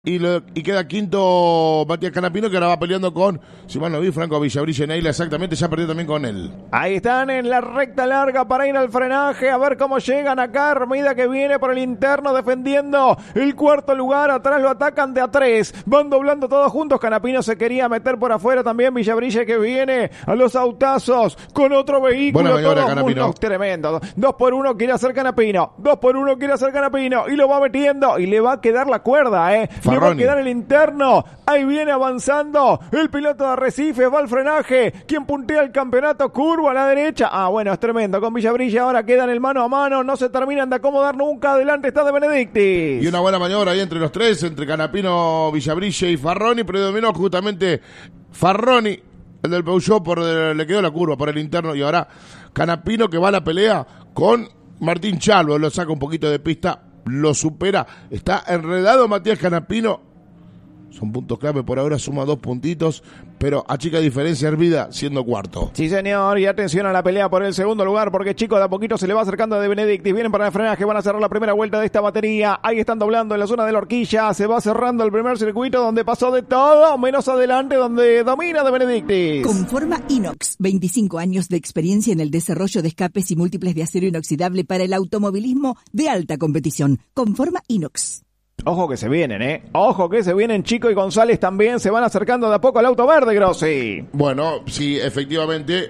Y queda quinto Matías Canapino, que ahora va peleando con, si mal no vi, Franco Villabrilla Neila, exactamente, ya perdió también con él. Ahí están en la recta larga para ir al frenaje, a ver cómo llegan acá. Armida que viene por el interno defendiendo el cuarto lugar, atrás lo atacan de a tres, van doblando todos juntos. Canapino se quería meter por afuera también. Villabrilla que viene a los autazos con otro vehículo. Buena maniobra, Canapino. Tremendo, 2x1 quiere hacer Canapino, 2x1 quiere hacer Canapino y lo va metiendo y le va a quedar la cuerda, le va a quedar el interno. Ahí viene avanzando el piloto de Arrecife, va al frenaje. ¿Quién puntea el campeonato? Curva a la derecha. Bueno, es tremendo. Con Villabrilla ahora quedan el mano a mano. No se terminan de acomodar nunca. Adelante está De Benedictis. Y una buena maniobra ahí entre los tres, entre Canapino, Villabrilla y Farroni. Predominó justamente Farroni, el del Peugeot, le quedó la curva por el interno. Y ahora Canapino, que va a la pelea con Martín Chalvo. Lo saca un poquito de pista, lo supera. Está enredado Matías Canapino. Son puntos clave, por ahora suma 2 puntitos, pero achica diferencia Hermida siendo cuarto. Sí, señor, y atención a la pelea por el segundo lugar, porque Chico de a poquito se le va acercando a De Benedictis. Vienen para el frenaje, van a cerrar la primera vuelta de esta batería. Ahí están doblando en la zona de la horquilla. Se va cerrando el primer circuito donde pasó de todo, menos adelante donde domina De Benedictis. Conforma Inox, 25 años de experiencia en el desarrollo de escapes y múltiples de acero inoxidable para el automovilismo de alta competición. Conforma Inox. Ojo que se vienen, Ojo que se vienen. Chico y González también se van acercando de a poco al auto verde, Grossi. Bueno, sí, efectivamente.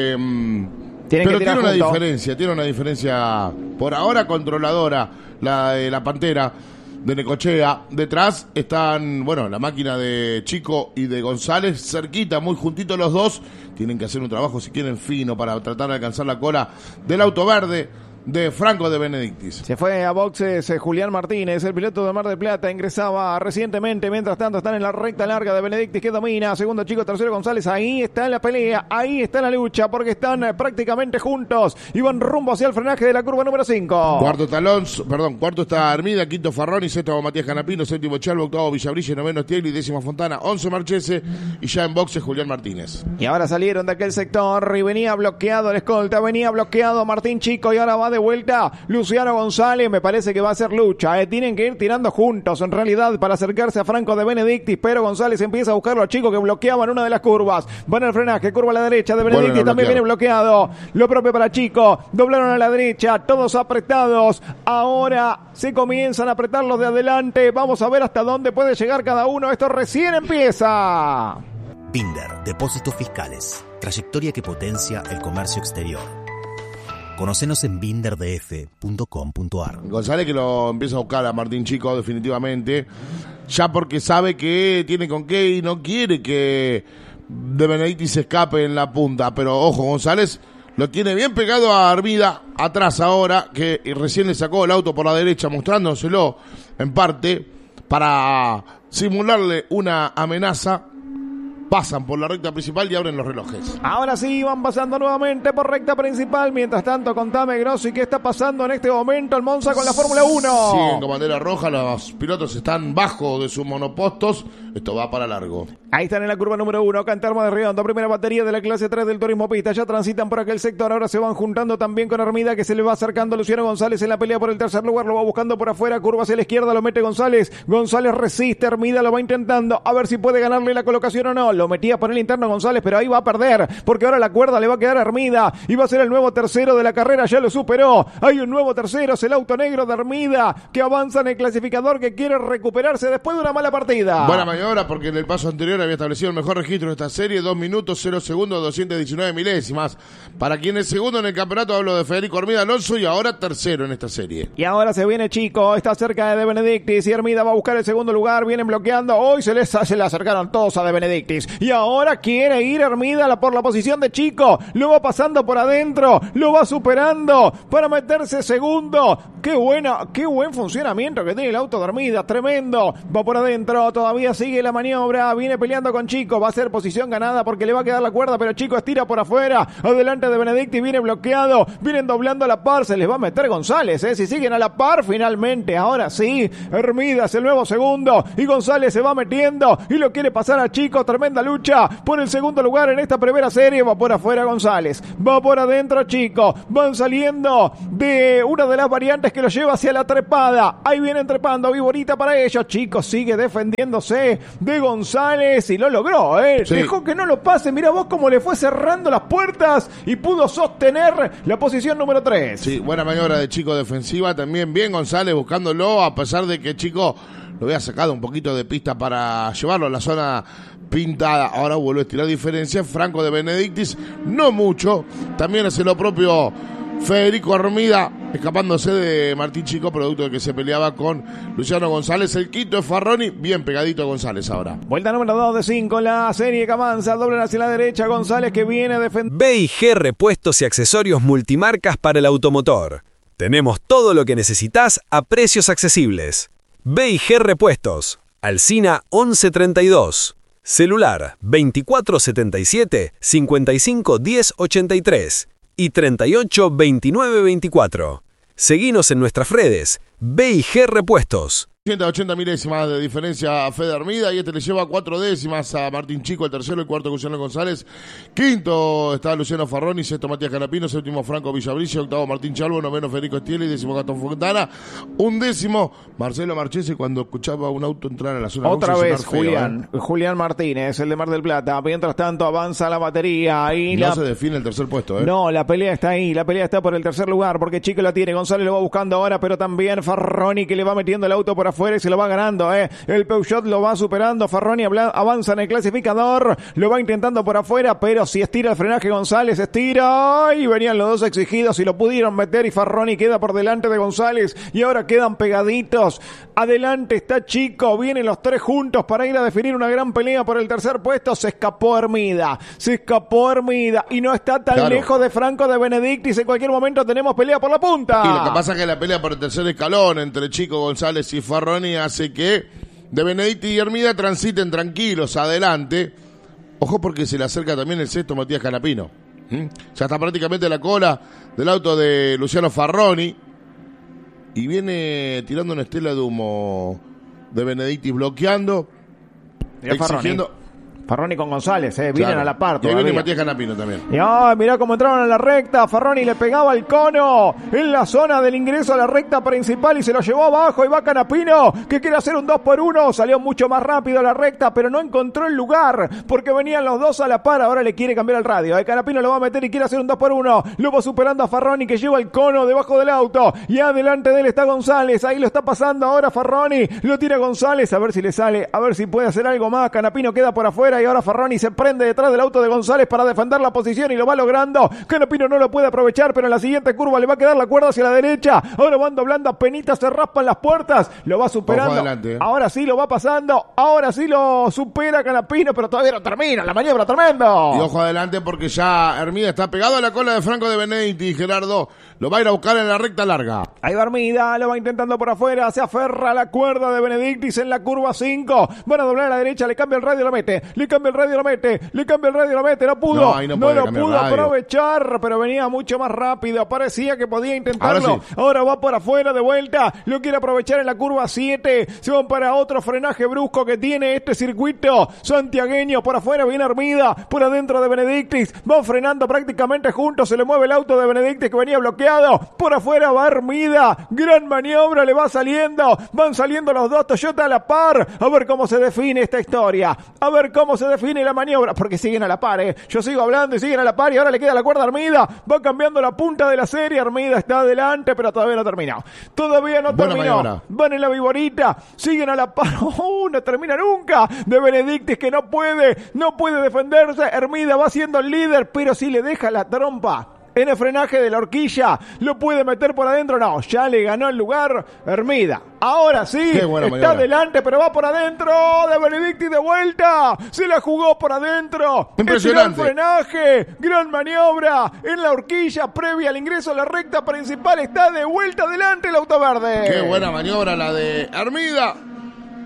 Pero tiene una diferencia por ahora controladora, la de la Pantera de Necochea. Detrás están, la máquina de Chico y de González, cerquita, muy juntitos los dos. Tienen que hacer un trabajo, si quieren, fino para tratar de alcanzar la cola del auto verde de Franco De Benedictis. Se fue a boxes Julián Martínez, el piloto de Mar del Plata, ingresaba recientemente. Mientras tanto están en la recta larga. De Benedictis que domina, segundo Chico, tercero González. Ahí está la pelea, ahí está la lucha, porque están prácticamente juntos y van rumbo hacia el frenaje de la curva número 5. Cuarto está Armida, quinto Farroni, sexto Matías Canapino, séptimo Chalvo, octavo Villabrilla, noveno Stiegli, décimo Fontana, 11 Marchese y ya en boxes Julián Martínez. Y ahora salieron de aquel sector y venía bloqueado el escolta, venía bloqueado Martín Chico y ahora va de vuelta Luciano González. Me parece que va a ser lucha, tienen que ir tirando juntos en realidad para acercarse a Franco De Benedictis, pero González empieza a buscarlo a Chico, que bloqueaban una de las curvas. Van al frenaje, curva a la derecha. De Benedictis también viene bloqueado, lo propio para Chico. Doblaron a la derecha, todos apretados. Ahora se comienzan a apretar los de adelante. Vamos a ver hasta dónde puede llegar cada uno. Esto recién empieza. Binder, depósitos fiscales, trayectoria que potencia el comercio exterior. Conocenos en binderdf.com.ar. González que lo empieza a buscar a Martín Chico definitivamente, ya porque sabe que tiene con qué y no quiere que De Benedictis se escape en la punta. Pero ojo, González lo tiene bien pegado a Armida atrás ahora, que recién le sacó el auto por la derecha, mostrándoselo en parte para simularle una amenaza. Pasan por la recta principal y abren los relojes. Ahora sí, van pasando nuevamente por recta principal. Mientras tanto, contame, Grossi, ¿qué está pasando en este momento el Monza con la Fórmula 1? Siguen con bandera roja, los pilotos están bajo de sus monopostos. Esto va para largo. Ahí están en la curva número 1, Cantermo de Riondo, primera batería de la clase 3 del Turismo Pista. Ya transitan por aquel sector, ahora se van juntando también con Armida, que se le va acercando Luciano González en la pelea por el tercer lugar. Lo va buscando por afuera, curva hacia la izquierda, lo mete González. González resiste, Armida lo va intentando, a ver si puede ganarle la colocación o no. Lo metía por el interno González, pero ahí va a perder, porque ahora la cuerda le va a quedar a Armida y va a ser el nuevo tercero de la carrera. Ya lo superó, hay un nuevo tercero, es el auto negro de Armida, que avanza en el clasificador, que quiere recuperarse después de una mala partida. Buena maniobra, porque en el paso anterior había establecido el mejor registro de esta serie, 2 minutos, 0 segundos, 219 milésimas. Para quien es segundo en el campeonato, hablo de Federico Armida Alonso, y ahora tercero en esta serie. Y ahora se viene Chico, está cerca de Benedictis, y Armida va a buscar el segundo lugar. Vienen bloqueando, hoy se le acercaron todos a De Benedictis, y ahora quiere ir Armida por la posición de Chico, lo va pasando por adentro, lo va superando para meterse segundo. Qué buen funcionamiento que tiene el auto de Armida, tremendo. Va por adentro, todavía sigue sigue la maniobra, viene peleando con Chico, va a ser posición ganada porque le va a quedar la cuerda, pero Chico estira por afuera, adelante de Benedicti, viene bloqueado, vienen doblando a la par, se les va a meter González, si siguen a la par finalmente, ahora sí, Hermidas el nuevo segundo, y González se va metiendo, y lo quiere pasar a Chico, tremenda lucha por el segundo lugar en esta primera serie, va por afuera González, va por adentro Chico, van saliendo de una de las variantes que lo lleva hacia la trepada, ahí vienen trepando, Viborita para ellos, Chico sigue defendiéndose de González y lo logró, sí. Dejó que no lo pase, mira vos cómo le fue cerrando las puertas y pudo sostener la posición número 3. Sí, buena maniobra de Chico defensiva, también bien González buscándolo, a pesar de que Chico lo había sacado un poquito de pista para llevarlo a la zona pintada, ahora vuelve a estirar diferencia, Franco de Benedictis, no mucho, también hace lo propio Federico Armida, escapándose de Martín Chico, producto de que se peleaba con Luciano González. El quinto es Farroni, bien pegadito a González ahora. Vuelta número 2 de 5, la serie que avanza, doblan hacia la derecha, González que viene a defender. B&G Repuestos y Accesorios Multimarcas para el automotor. Tenemos todo lo que necesitas a precios accesibles. B&G Repuestos, Alsina 1132, celular 2477-551083 y 382924. Seguinos en nuestras redes, B&G Repuestos. 180 milésimas de diferencia a Fede Armida y le lleva 4 décimas a Martín Chico, el tercero, el cuarto Luciano González, quinto está Luciano Farroni, sexto Matías Canapino, séptimo Franco Villabricio, octavo Martín Chalvo, noveno Federico Estiele y décimo Gastón Fontana, undécimo Marcelo Marchese cuando escuchaba un auto entrar a la zona. Otra vez Julián, Julián Martínez, el de Mar del Plata, mientras tanto avanza la batería y no se define el tercer puesto, No, la pelea está ahí, la pelea está por el tercer lugar porque Chico la tiene, González lo va buscando ahora, pero también Farroni que le va metiendo el auto por afuera y se lo va ganando, el Peugeot lo va superando, Farroni avanza en el clasificador, lo va intentando por afuera, pero si estira el frenaje González, estira, y venían los dos exigidos y lo pudieron meter y Farroni queda por delante de González y ahora quedan pegaditos, adelante está Chico, vienen los tres juntos para ir a definir una gran pelea por el tercer puesto, se escapó Hermida y no está tan lejos de Franco de Benedictis, en cualquier momento tenemos pelea por la punta. Y lo que pasa es que la pelea por el tercer escalón entre Chico, González y Farroni hace que de Benedicti y Hermida transiten tranquilos adelante. Ojo porque se le acerca también el sexto Matías Canapino. Ya está prácticamente la cola del auto de Luciano Farroni y viene tirando una estela de humo de Benedicti bloqueando, exigiendo. Farroni con González, vienen a la par. Y ahí viene Matías Canapino también. Y mirá cómo entraron a la recta. Farroni le pegaba al cono en la zona del ingreso a la recta principal y se lo llevó abajo. Y va Canapino, que quiere hacer un 2x1. Salió mucho más rápido a la recta, pero no encontró el lugar porque venían los dos a la par. Ahora le quiere cambiar el radio. Canapino lo va a meter y quiere hacer un 2x1. Lo va superando a Farroni, que lleva el cono debajo del auto. Y adelante de él está González. Ahí lo está pasando ahora Farroni. Lo tira González. A ver si le sale. A ver si puede hacer algo más. Canapino queda por afuera. Y ahora Farroni se prende detrás del auto de González para defender la posición y lo va logrando. Canapino no lo puede aprovechar, pero en la siguiente curva le va a quedar la cuerda hacia la derecha. Ahora van doblando a penitas, se raspan las puertas. Lo va superando. Adelante, Ahora sí lo va pasando. Ahora sí lo supera Canapino, pero todavía no termina. La maniobra tremendo. Y ojo adelante porque ya Hermida está pegado a la cola de Franco de Benedicti. Gerardo lo va a ir a buscar en la recta larga. Ahí va Hermida, lo va intentando por afuera. Se aferra a la cuerda de Benedictis en la curva 5. Van a doblar a la derecha, le cambia el radio, lo mete. Le cambia el radio, lo mete. No pudo. No lo pudo aprovechar, pero venía mucho más rápido. Parecía que podía intentarlo. Ahora va por afuera de vuelta. Lo quiere aprovechar en la curva 7. Se van para otro frenaje brusco que tiene este circuito santiagueño. Por afuera viene Hermida. Por adentro de Benedictis. Van frenando prácticamente juntos. Se le mueve el auto de Benedictis que venía bloqueado. Por afuera va Hermida. Gran maniobra, le va saliendo. Van saliendo los dos Toyota a la par. A ver cómo se define esta historia. A ver cómo se define la maniobra. Porque siguen a la par, Yo sigo hablando y siguen a la par y ahora le queda la cuerda a Hermida. Va cambiando la punta de la serie. Hermida está adelante, pero todavía no terminó. Terminó. Van en la Viborita. Siguen a la par. No termina nunca. De Benedictis que no puede defenderse. Hermida va siendo el líder, pero si le deja la trompa en el frenaje de la horquilla, ¿lo puede meter por adentro? No, ya le ganó el lugar Hermida. Ahora sí, está adelante, pero va por adentro de Benedictis de vuelta. Se la jugó por adentro. Impresionante. El frenaje, gran maniobra en la horquilla previa al ingreso a la recta principal. Está de vuelta adelante el auto verde. Qué buena maniobra la de Hermida.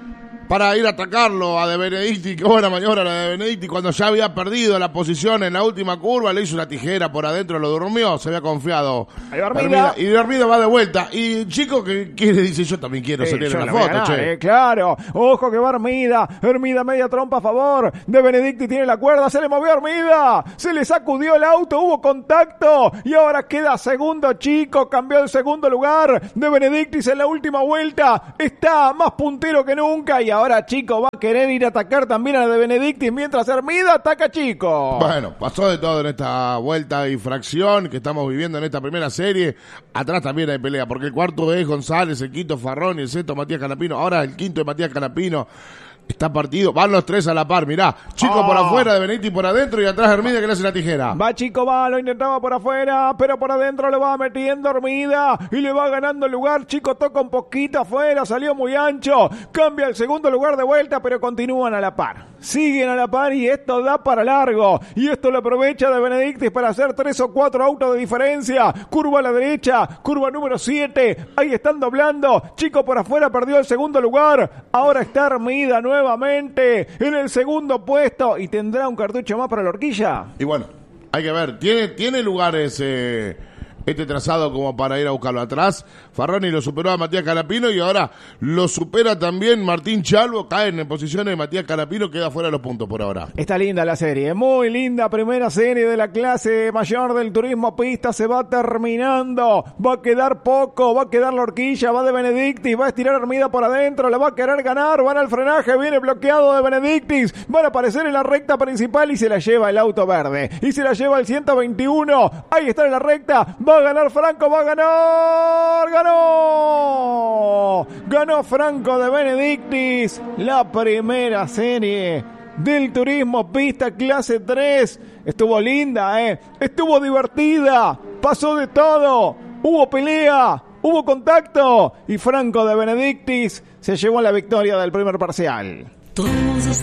para ir a atacarlo a De Benedicti. Qué buena maniobra la de Benedicti. Cuando ya había perdido la posición en la última curva, le hizo una tijera por adentro, lo durmió, se había confiado. Hermida. Y Hermida va de vuelta. Y Chico que quiere, dice, yo también quiero salir en la foto, ganar, che. Claro, ojo que va Hermida media trompa a favor, De Benedicti tiene la cuerda, se le movió Hermida, se le sacudió el auto, hubo contacto, y ahora queda segundo Chico, cambió el segundo lugar, De Benedicti en la última vuelta, está más puntero que nunca, y ahora Chico va a querer ir a atacar también a De Benedicti, mientras Hermida ataca a Chico. Bueno, pasó de todo en esta vuelta y fracción que estamos viviendo en esta primera serie. Atrás también hay pelea, porque el cuarto es González, el quinto Farrón y el sexto Matías Canapino. Ahora el quinto es Matías Canapino. Está partido, van los tres a la par, mirá. Chico por afuera, De Benedicti por adentro y atrás Hermida que le hace la tijera. Va Chico, lo intentaba por afuera, pero por adentro le va metiendo Hermida y le va ganando el lugar. Chico toca un poquito afuera, salió muy ancho, cambia el segundo lugar de vuelta, pero continúan a la par. Siguen a la par y esto da para largo. Y esto lo aprovecha De Benedicti para hacer 3 o 4 autos de diferencia. Curva a la derecha, curva número 7. Ahí están doblando. Chico por afuera perdió el segundo lugar. Ahora está Hermida nuevamente en el segundo puesto. ¿Y tendrá un cartucho más para la horquilla? Y bueno, hay que ver. Tiene lugares este trazado como para ir a buscarlo atrás. Farroni lo superó a Matías Canapino y ahora lo supera también Martín Chalvo. Caen en posiciones de Matías Canapino, queda fuera de los puntos por ahora. Está linda la serie, muy linda primera serie de la clase mayor del turismo pista, se va terminando, va a quedar poco, va a quedar la horquilla, va De Benedicti, va a estirar Hermida por adentro, la va a querer ganar, van al frenaje, viene bloqueado De Benedicti, van a aparecer en la recta principal y se la lleva el auto verde, y se la lleva el 121, ahí está en la recta, va a ganar Franco, va a ganar, ganó Franco De Benedicti, la primera serie del turismo pista clase 3. Estuvo linda, estuvo divertida, pasó de todo, hubo pelea, hubo contacto y Franco De Benedicti se llevó la victoria del primer parcial.